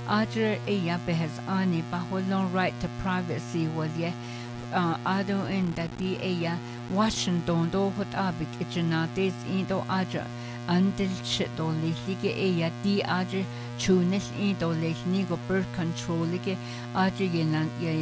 Aja eya behes ani baholong right to privacy was ye ado in that di eya Washington do hot abik ijanates into aja until shit do lislige eya di aja chunes into lisnigo birth control like aja yenan